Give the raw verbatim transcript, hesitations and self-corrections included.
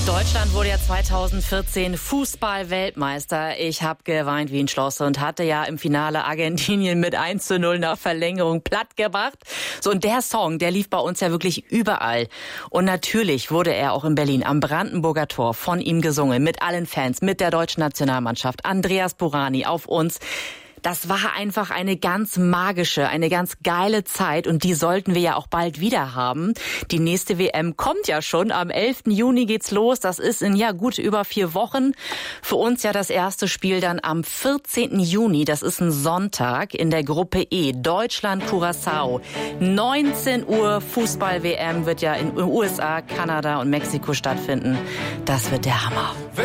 Deutschland wurde ja zweitausendvierzehn Fußball-Weltmeister. Ich habe geweint wie ein Schloss und hatte ja im Finale Argentinien mit eins zu null nach Verlängerung platt gemacht. So, und der Song, der lief bei uns ja wirklich überall. Und natürlich wurde er auch in Berlin am Brandenburger Tor von ihm gesungen. Mit allen Fans, mit der deutschen Nationalmannschaft. Andreas Burani auf uns. Das war einfach eine ganz magische, eine ganz geile Zeit und die sollten wir ja auch bald wieder haben. Die nächste W M kommt ja schon, am elften Juni geht's los. Das ist in ja gut über vier Wochen. Für uns ja das erste Spiel dann am vierzehnten Juni, das ist ein Sonntag in der Gruppe E, Deutschland-Curaçao. neunzehn Uhr Fußball-W M wird ja in den U S A, Kanada und Mexiko stattfinden. Das wird der Hammer.